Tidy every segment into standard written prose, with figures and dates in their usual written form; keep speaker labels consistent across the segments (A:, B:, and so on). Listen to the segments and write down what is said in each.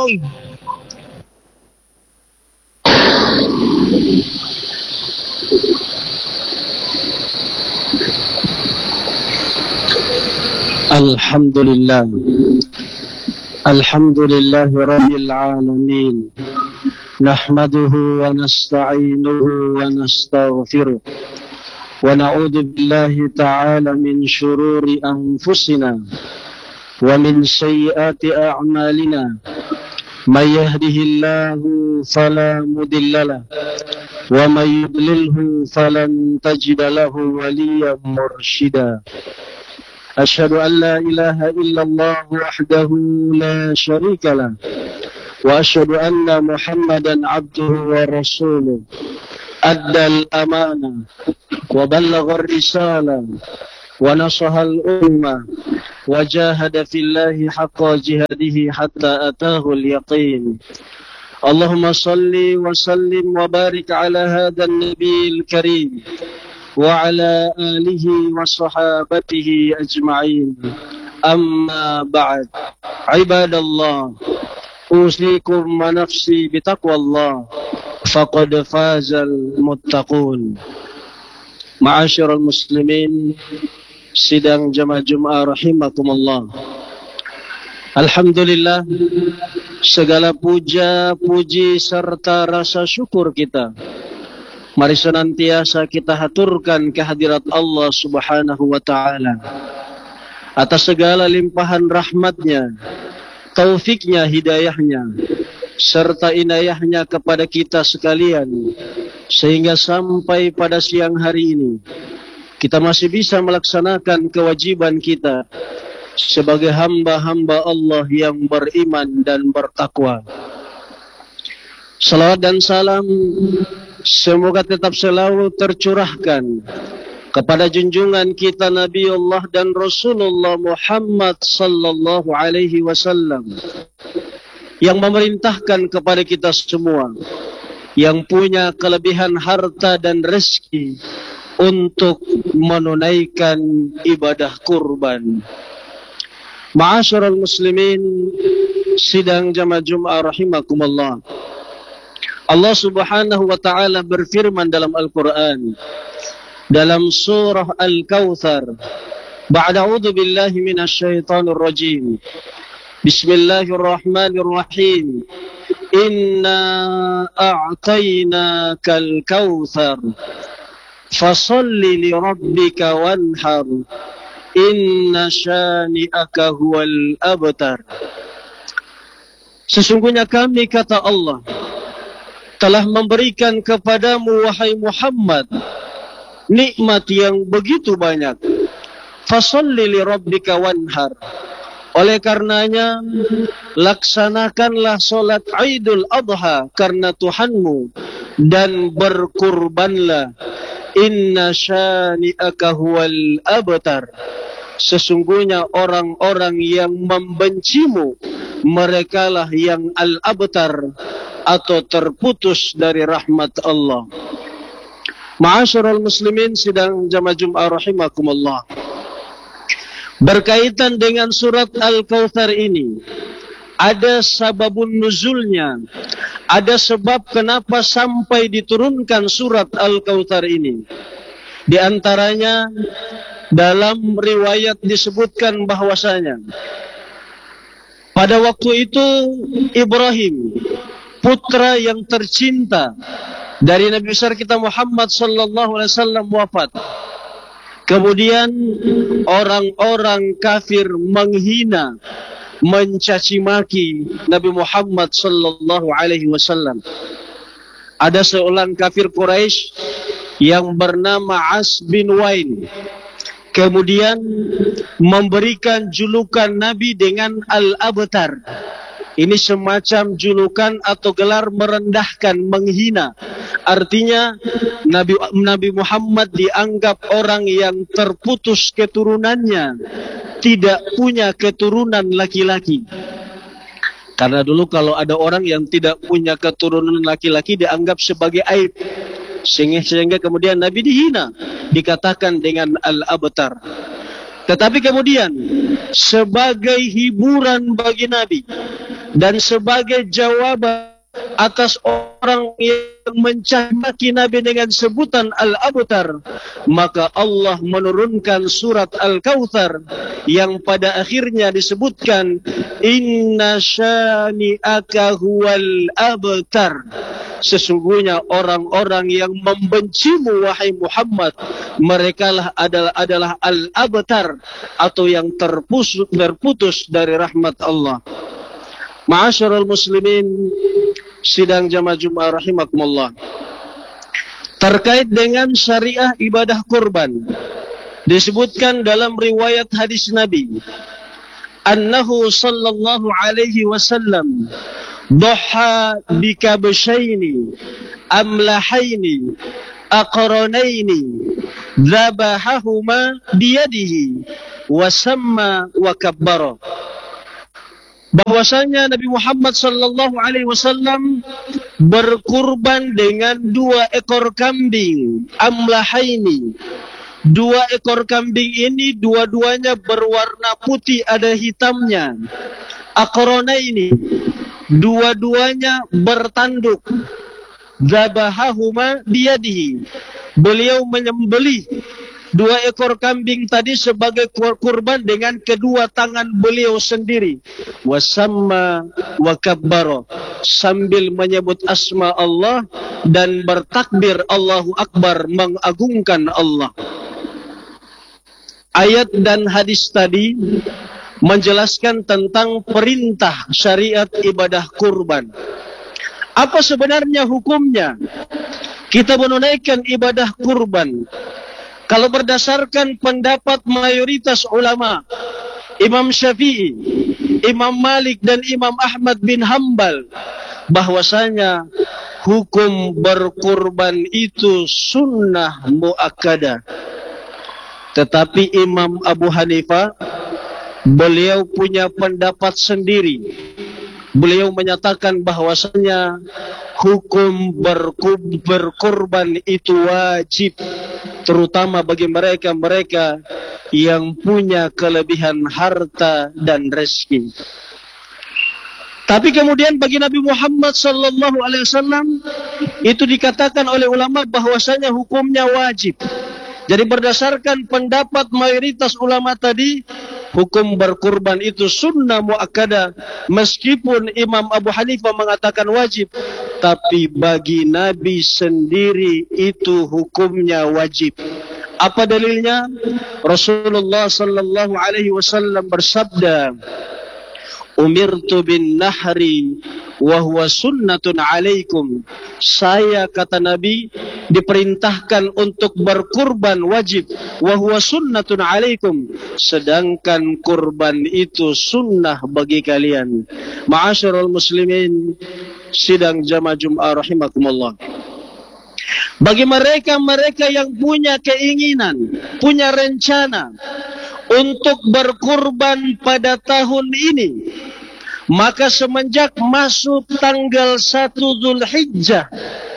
A: Alhamdulillah. Alhamdulillah Rabbil Alamin. Nahmaduhu wa nasta'inuhu wa nastaghfiruh. Wa na'udhu billahi ta'ala min syururi anfusina wa min sayyiati a'malina. Man yahdihillahu fala mudilla lahu wa man yudlilhu falan tajida lahu waliyyan mursyida. Asyhadu an la ilaha illallah wahdahu la syarika lah wa asyhadu anna Muhammadan abduhu wa rasuluh. Addal amanah wa ballaghar risalah wa nasahal ummah wa jahada fillahi haqqa jihadihi hatta atahul yaqin. Allahumma salli wa sallim wa barik ala hadan nabiyil karim wa ala alihi wa sahabatihi ajma'in. Amma ba'd. Ibadallah, usikum wa nafsi bitaqwallah, faqad fazal muttaqun. Ma'asyiral muslimin, sidang jamaah Jumat rahimakumullah. Alhamdulillah, segala puja, puji serta rasa syukur kita mari senantiasa kita haturkan kehadirat Allah Subhanahu wa ta'ala atas segala limpahan rahmatnya, taufiknya, hidayahnya, serta inayahnya kepada kita sekalian, sehingga sampai pada siang hari ini kita masih bisa melaksanakan kewajiban kita sebagai hamba-hamba Allah yang beriman dan bertakwa. Salawat dan salam semoga tetap selalu tercurahkan kepada junjungan kita Nabi Allah dan Rasulullah Muhammad sallallahu alaihi wasallam yang memerintahkan kepada kita semua yang punya kelebihan harta dan rezeki untuk menunaikan ibadah kurban. Ma'asyiral muslimin, sidang jamaah Jumat rahimakumullah. Allah Subhanahu wa ta'ala berfirman dalam Al-Quran dalam surah Al-Kawthar, ba'da a'udzu billahi minasyaitonir rajim. Bismillahirrahmanirrahim. Inna a'tainakal kautsar fasalli li rabbika wanhar inna syani'aka huwal abtar. Sesungguhnya kami, kata Allah, telah memberikan kepadamu wahai Muhammad nikmat yang begitu banyak. Fasalli li rabbika wanhar. Oleh karenanya laksanakanlah solat Idul Adha karena Tuhanmu dan berkurbanlah. Inna syani'aka huwal abtar. Sesungguhnya orang-orang yang membencimu merekalah yang al-abtar atau terputus dari rahmat Allah. Ma'asyiral muslimin, sidang jamaah Jumat rahimakumullah. Berkaitan dengan surat Al-Kawthar ini, ada sababun nuzulnya, ada sebab kenapa sampai diturunkan surat Al-Kawthar ini. Di antaranya dalam riwayat disebutkan bahwasanya pada waktu itu Ibrahim, putra yang tercinta dari Nabi besar kita Muhammad sallallahu alaihi wasallam, wafat. Kemudian orang-orang kafir menghina, mencaci maki Nabi Muhammad sallallahu alaihi wasallam. Ada seorang kafir Quraisy yang bernama As bin Wain, kemudian memberikan julukan Nabi dengan Al-Abtar. Ini semacam julukan atau gelar merendahkan, menghina. Artinya Nabi Muhammad dianggap orang yang terputus keturunannya, tidak punya keturunan laki-laki. Karena dulu kalau ada orang yang tidak punya keturunan laki-laki dianggap sebagai aib, sehingga kemudian Nabi dihina, dikatakan dengan Al-Abtar. Tetapi kemudian sebagai hiburan bagi Nabi, dan sebagai jawaban atas orang yang mencaci maki Nabi dengan sebutan Al-Abtar, maka Allah menurunkan surat Al-Kautsar yang pada akhirnya disebutkan inna syani'aka huwal abtar. Sesungguhnya orang-orang yang membencimu wahai Muhammad, merekalah adalah al-abtar, atau yang terputus dari rahmat Allah. Ma'asyiral muslimin, sidang jamaah Jumat rahimakumullah. Terkait dengan syariah ibadah kurban, disebutkan dalam riwayat hadis Nabi, annahu sallallahu alaihi wasallam dhaha bikabshaini amlahaini aqranaini dzabahahuma biyadihi wa samma wa kabbara. Bahwasanya Nabi Muhammad sallallahu alaihi wasallam berkurban dengan 2 ekor kambing amlahaini. 2 ekor kambing ini dua-duanya berwarna putih, ada hitamnya. Aqranaini, dua-duanya bertanduk. Dzabahahuma biyadihi. Beliau menyembelih 2 ekor kambing tadi sebagai kurban dengan kedua tangan beliau sendiri. Wasamma wa kabbara, sambil menyebut asma Allah dan bertakbir Allahu Akbar, mengagungkan Allah. Ayat dan hadis tadi menjelaskan tentang perintah syariat ibadah kurban. Apa sebenarnya hukumnya kita menunaikan ibadah kurban? Kalau berdasarkan pendapat mayoritas ulama, Imam Syafi'i, Imam Malik dan Imam Ahmad bin Hanbal, bahwasanya hukum berkurban itu sunnah muakkadah. Tetapi Imam Abu Hanifah, beliau punya pendapat sendiri. Beliau menyatakan bahwasanya hukum berkurban itu wajib, terutama bagi mereka-mereka yang punya kelebihan harta dan rezeki. Tapi kemudian bagi Nabi Muhammad sallallahu alaihi wasallam itu dikatakan oleh ulama bahwasanya hukumnya wajib. Jadi berdasarkan pendapat mayoritas ulama tadi, hukum berkurban itu sunnah muakkadah, meskipun Imam Abu Hanifah mengatakan wajib, tapi bagi Nabi sendiri itu hukumnya wajib. Apa dalilnya? Rasulullah sallallahu alaihi wasallam bersabda, "Umirtu bin nahri wa huwa sunnatun alaikum." Saya, kata Nabi, diperintahkan untuk berkurban wajib, wa huwa sunnatun alaikum, sedangkan kurban itu sunnah bagi kalian. Ma'asyiral muslimin, sidang jamaah Jumat rahimakumullah. Bagi mereka yang punya keinginan, punya rencana untuk berkurban pada tahun ini, maka semenjak masuk tanggal 1 Zulhijjah,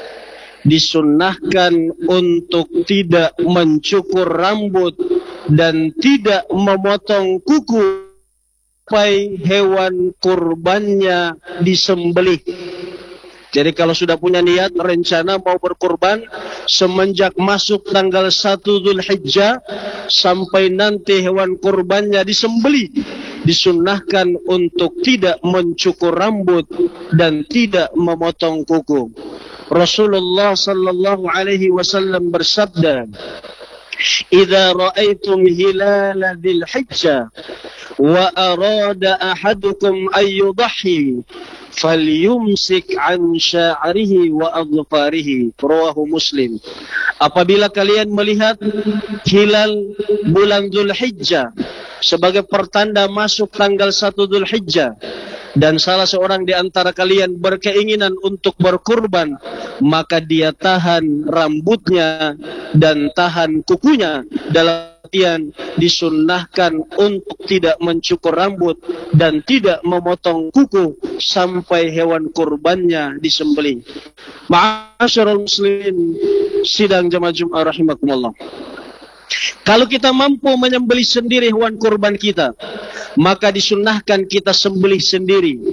A: disunnahkan untuk tidak mencukur rambut dan tidak memotong kuku sampai hewan kurbannya disembelih. Jadi kalau sudah punya niat, rencana mau berkurban, semenjak masuk tanggal 1 Zulhijjah sampai nanti hewan kurbannya disembelih, disunnahkan untuk tidak mencukur rambut dan tidak memotong kuku. Rasulullah sallallahu alaihi wasallam bersabda, "Idza ra'aitum hilala dzil hijjah wa arada ahadukum ay yudhi falyumsik an sya'rihi wa adfarihi." Rawahu Muslim. Apabila kalian melihat hilal bulan Dzulhijjah sebagai pertanda masuk tanggal 1 Dzulhijjah, dan salah seorang di antara kalian berkeinginan untuk berkurban, maka dia tahan rambutnya dan tahan kukunya. Dalam artian disunnahkan untuk tidak mencukur rambut dan tidak memotong kuku sampai hewan kurbannya disembelih. Ma'asyiral muslimin, sidang jamaah Jumat rahimakumullah. Kalau kita mampu menyembelih sendiri hewan kurban kita, maka disunnahkan kita sembelih sendiri.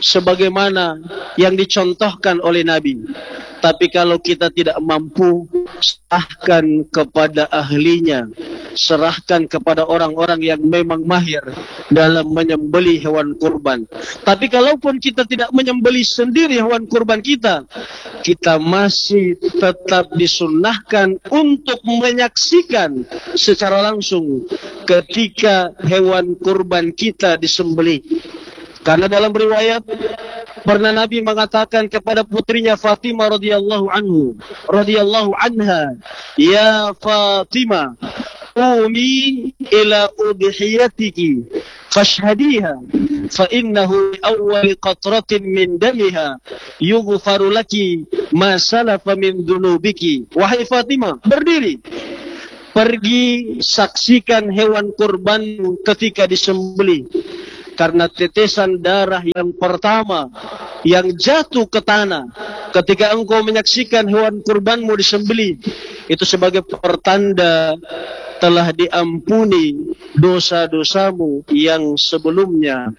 A: sebagaimana yang dicontohkan oleh Nabi. Tapi kalau kita tidak mampu, serahkan kepada ahlinya, serahkan kepada orang-orang yang memang mahir dalam menyembelih hewan kurban. Tapi kalaupun kita tidak menyembelih sendiri hewan kurban kita, kita masih tetap disunnahkan untuk menyaksikan secara langsung ketika hewan kurban kita disembelih. Karena dalam riwayat pernah Nabi mengatakan kepada putrinya Fatimah radhiyallahu anha, "Ya Fatimah, qumi ila udhiyatiki fashhadiha fa innahu awwal qatratin min damiha yughfaru laki ma salafa min dhunubiki." Wahai Fatimah, berdiri, pergi saksikan hewan kurbanmu ketika disembelih. Karena tetesan darah yang pertama yang jatuh ke tanah ketika engkau menyaksikan hewan kurbanmu disembelih, itu sebagai pertanda telah diampuni dosa-dosamu yang sebelumnya.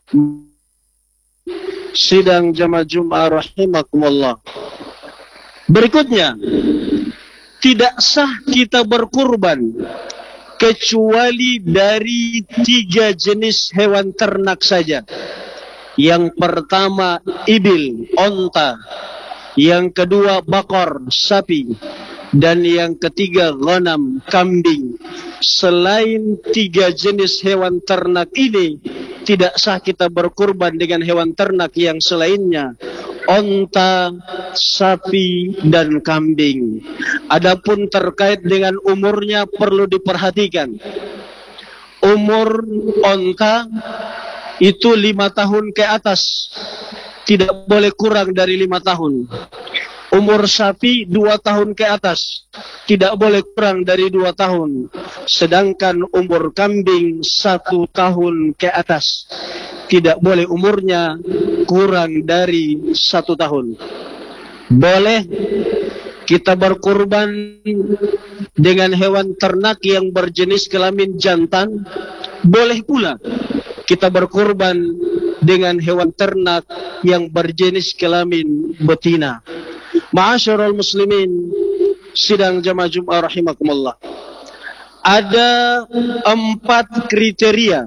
A: Sidang jamaah Jum'ah rahimakumullah. Berikutnya, tidak sah kita berkurban kecuali dari 3 jenis hewan ternak saja. Yang pertama ibil, onta. Yang kedua bakor, sapi. Dan yang ketiga ghanam, kambing. Selain 3 jenis hewan ternak ini, tidak sah kita berkurban dengan hewan ternak yang selainnya. Onta, sapi, dan kambing. Adapun terkait dengan umurnya perlu diperhatikan. Umur onta itu 5 tahun ke atas, tidak boleh kurang dari 5 tahun. Umur sapi 2 tahun ke atas, tidak boleh kurang dari 2 tahun. Sedangkan umur kambing 1 tahun ke atas, tidak boleh umurnya kurang dari 1 tahun. Boleh kita berkurban dengan hewan ternak yang berjenis kelamin jantan. Boleh pula kita berkurban dengan hewan ternak yang berjenis kelamin betina. Ma'asyiral muslimin, sidang jamaah Jum'ah rahimakumullah. Ada 4 kriteria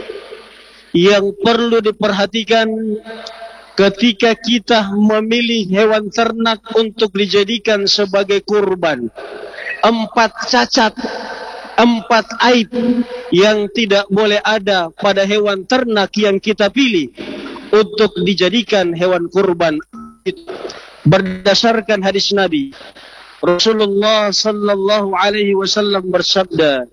A: yang perlu diperhatikan ketika kita memilih hewan ternak untuk dijadikan sebagai kurban. 4 cacat, 4 aib yang tidak boleh ada pada hewan ternak yang kita pilih untuk dijadikan hewan kurban. Berdasarkan hadis Nabi, Rasulullah sallallahu alaihi wasallam bersabda,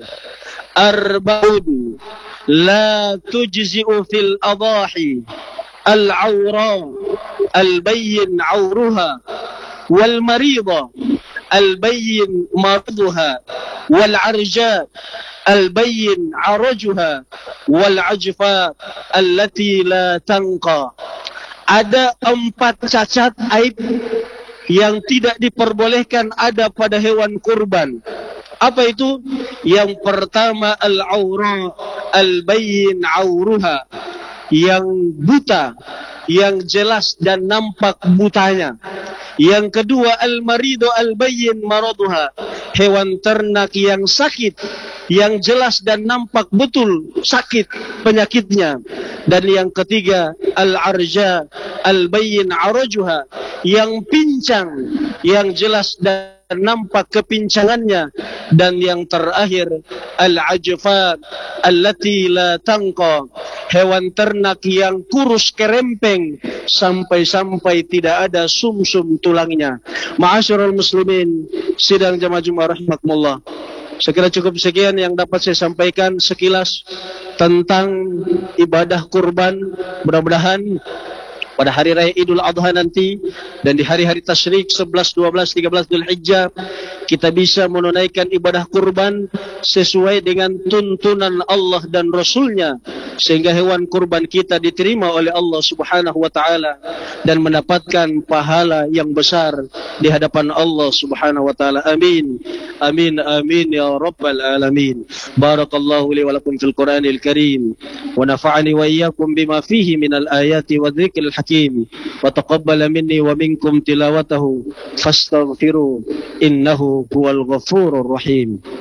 A: "Arba'un la tujzi'u fil adahi, al-awra al-bayyin awruha, wal marida al-bayyin marduha, wal arja al-bayyin arajuha, wal ajfa allati la tanqa." Ada 4 cacat aib yang tidak diperbolehkan ada pada hewan kurban. Apa itu? Yang pertama al-awra al-bayyin awruha, yang buta, yang jelas dan nampak butanya. Yang kedua al-maridu al-bayyin maraduha, hewan ternak yang sakit, yang jelas dan nampak betul sakit penyakitnya. Dan yang ketiga al-arja al-bayyin arajuha, yang pincang, yang jelas dan nampak kepincangannya. Dan yang terakhir al-ajfa allati la tanqa, hewan ternak yang kurus kerempeng sampai-sampai tidak ada sumsum tulangnya. Ma'asyiral muslimin, sidang jamaah Jum'ah rahimakumullah. Sekira cukup sekian yang dapat saya sampaikan sekilas tentang ibadah kurban. Mudah-mudahan pada hari raya Idul Adha nanti dan di hari-hari tasyrik 11, 12, 13 Dzulhijjah kita bisa menunaikan ibadah kurban sesuai dengan tuntunan Allah dan Rasulnya, sehingga hewan kurban kita diterima oleh Allah Subhanahu wa taala dan mendapatkan pahala yang besar di hadapan Allah Subhanahu wa taala. Amin. Amin amin ya rabbal alamin. Barakallahu li wa lakum fil Qur'anil Karim wa nafa'ani wa iyyakum bima fihi minal ayati wa dzikril hakim wa taqabbala minni wa minkum tilawatahu fastaghfiru innahu huwal ghafurur rahim.